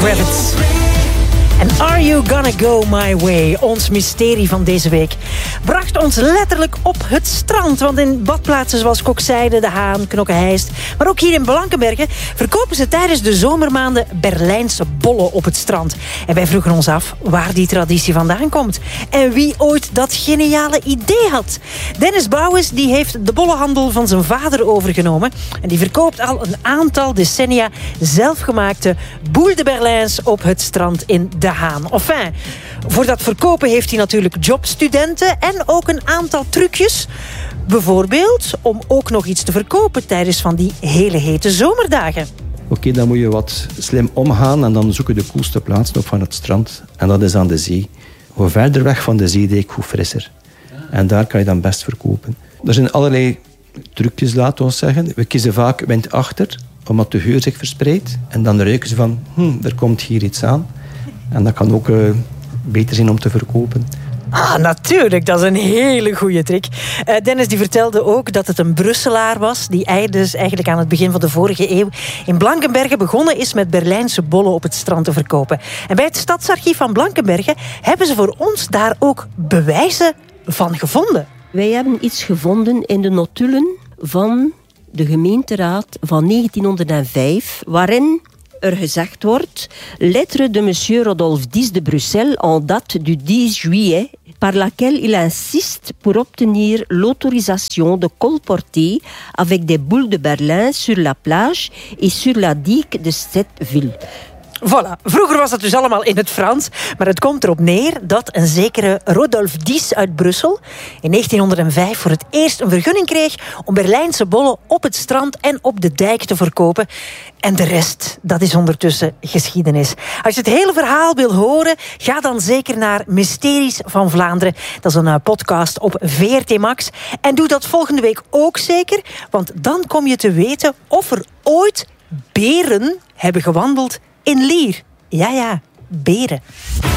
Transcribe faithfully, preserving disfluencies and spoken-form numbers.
Kravitz. En Are You Gonna Go My Way, ons mysterie van deze week, bracht ons letterlijk op het strand. Want in badplaatsen zoals Kokzijde, De Haan, Knokke-Heist, maar ook hier in Blankenberge verkopen ze tijdens de zomermaanden Berlijnse bollen op het strand. En wij vroegen ons af waar die traditie vandaan komt. En wie ooit dat geniale idee had. Dennis Bouwens die heeft de bollenhandel van zijn vader overgenomen. En die verkoopt al een aantal decennia zelfgemaakte boule de Berlijns op het strand in De Haan. Enfin, voor dat verkopen heeft hij natuurlijk jobstudenten en ook een aantal trucjes. Bijvoorbeeld om ook nog iets te verkopen tijdens van die hele hete zomerdagen. Oké, okay, dan moet je wat slim omgaan en dan zoeken de coolste plaatsen op van het strand. En dat is aan de zee. Hoe verder weg van de zeedijk, hoe frisser. En daar kan je dan best verkopen. Er zijn allerlei trucjes, laten we zeggen. We kiezen vaak wind achter, omdat de geur zich verspreidt. En dan ruiken ze van, hm, er komt hier iets aan. En dat kan ook uh, beter zijn om te verkopen. Ah, natuurlijk. Dat is een hele goede trick. Uh, Dennis die vertelde ook dat het een Brusselaar was die dus eigenlijk aan het begin van de vorige eeuw in Blankenberge begonnen is met Berlijnse bollen op het strand te verkopen. En bij het Stadsarchief van Blankenberge hebben ze voor ons daar ook bewijzen van gevonden. Wij hebben iets gevonden in de notulen van de gemeenteraad van negentienhonderdvijf, waarin er gezegd wordt, lettre de monsieur Rodolphe dix de Bruxelles en date du dix juillet, par laquelle il insiste pour obtenir l'autorisation de colporter avec des boules de Berlin sur la plage et sur la digue de cette ville. Voilà. Vroeger was het dus allemaal in het Frans, maar het komt erop neer dat een zekere Rodolphe dix uit Brussel in negentienhonderdvijf voor het eerst een vergunning kreeg om Berlijnse bollen op het strand en op de dijk te verkopen. En de rest, dat is ondertussen geschiedenis. Als je het hele verhaal wil horen, ga dan zeker naar Mysteries van Vlaanderen. Dat is een uh, podcast op V R T Max. En doe dat volgende week ook zeker, want dan kom je te weten of er ooit beren hebben gewandeld in Lier. Ja, ja, beren.